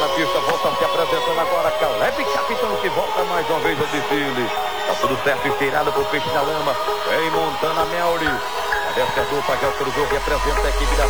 na pista, volta se apresentando agora. Caleb Capitão que volta mais uma vez ao desfile. Tá tudo certo, esteirado pro peixe na lama. Vem Montana Melri. Desce a dupla, já cruzou, representa a equipe da